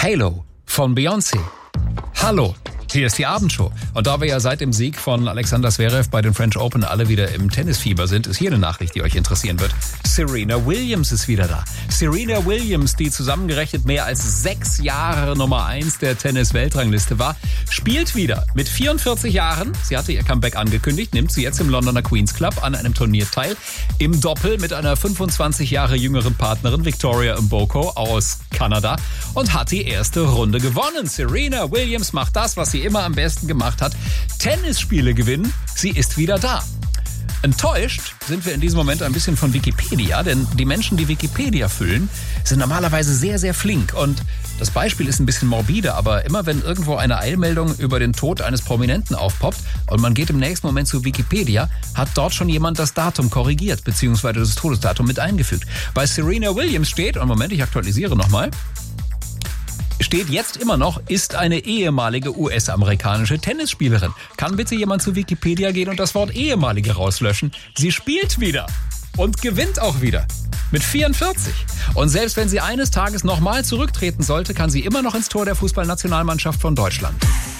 Halo von Beyoncé. Hallo, hier ist die Abendshow. Und da wir ja seit dem Sieg von Alexander Zverev bei den French Open alle wieder im Tennisfieber sind, ist hier eine Nachricht, die euch interessieren wird. Serena Williams ist wieder da. Serena Williams, die zusammengerechnet mehr als 6 Jahre Nummer 1 der Tennis-Weltrangliste war, spielt wieder mit 44 Jahren. Sie hatte ihr Comeback angekündigt, nimmt sie jetzt im Londoner Queen's Club an einem Turnier teil. Im Doppel mit einer 25 Jahre jüngeren Partnerin Victoria Mboko aus Kanada und hat die erste Runde gewonnen. Serena Williams macht das, was sie immer am besten gemacht hat. Tennisspiele gewinnen. Sie ist wieder da. Enttäuscht sind wir in diesem Moment ein bisschen von Wikipedia, denn die Menschen, die Wikipedia füllen, sind normalerweise sehr, sehr flink. Und das Beispiel ist ein bisschen morbide, aber immer wenn irgendwo eine Eilmeldung über den Tod eines Prominenten aufpoppt und man geht im nächsten Moment zu Wikipedia, hat dort schon jemand das Datum korrigiert, beziehungsweise das Todesdatum mit eingefügt. Bei Serena Williams steht, und Moment, ich aktualisiere nochmal, steht jetzt immer noch, ist eine ehemalige US-amerikanische Tennisspielerin. Kann bitte jemand zu Wikipedia gehen und das Wort ehemalige rauslöschen? Sie spielt wieder und gewinnt auch wieder. Mit 44. Und selbst wenn sie eines Tages nochmal zurücktreten sollte, kann sie immer noch ins Tor der Fußballnationalmannschaft von Deutschland.